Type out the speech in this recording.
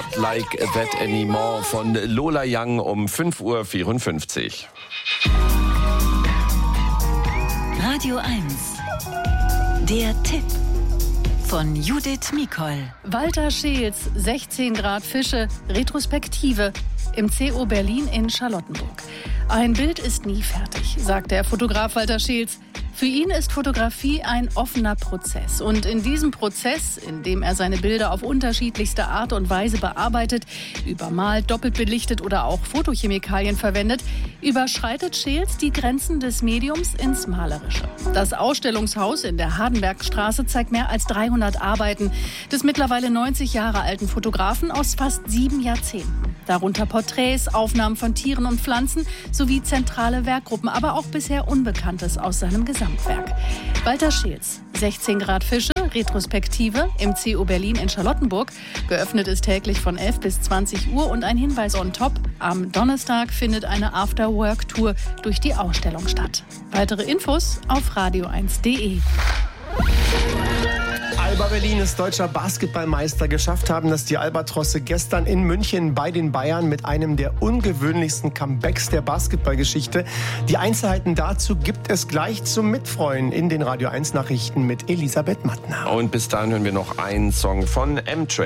Not Like That Anymore von Lola Young um 5:54 Uhr. Radio 1. Der Tipp von Judith Mikol. Walter Scheels, 16 Grad Fische, Retrospektive im CO Berlin in Charlottenburg. Ein Bild ist nie fertig, sagt der Fotograf Walter Scheels. Für ihn ist Fotografie ein offener Prozess. Und in diesem Prozess, in dem er seine Bilder auf unterschiedlichste Art und Weise bearbeitet, übermalt, doppelt belichtet oder auch Fotochemikalien verwendet, überschreitet Scheels die Grenzen des Mediums ins Malerische. Das Ausstellungshaus in der Hardenbergstraße zeigt mehr als 300 Arbeiten des mittlerweile 90 Jahre alten Fotografen aus fast 7 Jahrzehnten. Darunter Porträts, Aufnahmen von Tieren und Pflanzen sowie zentrale Werkgruppen, aber auch bisher Unbekanntes aus seinem Gesamtwerk. Walter Scheels, 16 Grad Fische, Retrospektive im CO Berlin in Charlottenburg. Geöffnet ist täglich von 11 bis 20 Uhr und ein Hinweis on top. Am Donnerstag findet eine After-Work-Tour durch die Ausstellung statt. Weitere Infos auf radio1.de. Alba Berlin ist deutscher Basketballmeister. Geschafft haben das die Albatrosse gestern in München bei den Bayern mit einem der ungewöhnlichsten Comebacks der Basketballgeschichte. Die Einzelheiten dazu gibt es gleich zum Mitfreuen in den Radio 1 Nachrichten mit Elisabeth Mattner. Und bis dahin hören wir noch einen Song von M-Train.